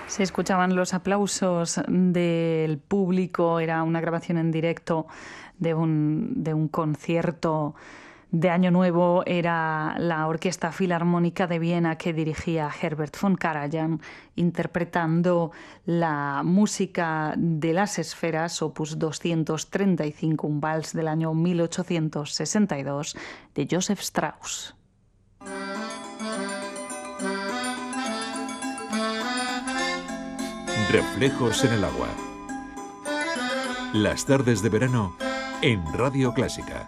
Se escuchaban los aplausos del público, era una grabación en directo de un concierto de Año Nuevo. Era la Orquesta Filarmónica de Viena que dirigía Herbert von Karajan, interpretando la música de las esferas, opus 235, un vals del año 1862 de Joseph Strauss. Reflejos en el agua. Las tardes de verano en Radio Clásica.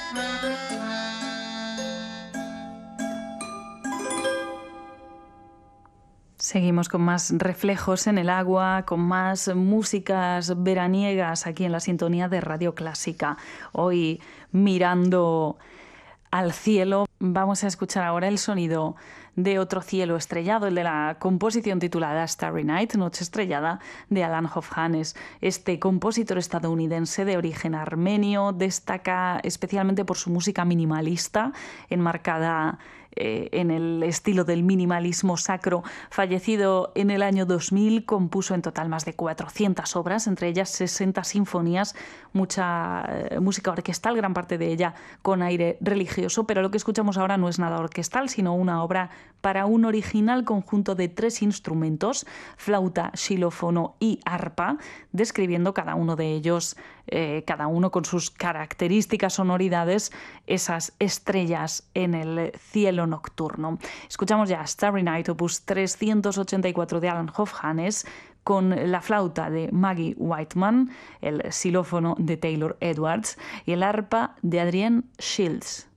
Seguimos con más reflejos en el agua, con más músicas veraniegas aquí en la sintonía de Radio Clásica. Hoy mirando al cielo, vamos a escuchar ahora el sonido de otro cielo estrellado, el de la composición titulada Starry Night, Noche Estrellada, de Alan Hovhannes. Este compositor estadounidense de origen armenio destaca especialmente por su música minimalista, enmarcada en el estilo del minimalismo sacro. Fallecido en el año 2000, compuso en total más de 400 obras, entre ellas 60 sinfonías, mucha música orquestal, gran parte de ella con aire religioso, pero lo que escuchamos ahora no es nada orquestal, sino una obra para un original conjunto de 3 instrumentos, flauta, xilófono y arpa, describiendo cada uno de ellos, cada uno con sus características sonoridades, esas estrellas en el cielo nocturno. Escuchamos ya Starry Night, opus 384 de Alan Hovhannes, con la flauta de Maggie Whiteman, el xilófono de Taylor Edwards y el arpa de Adrienne Shields.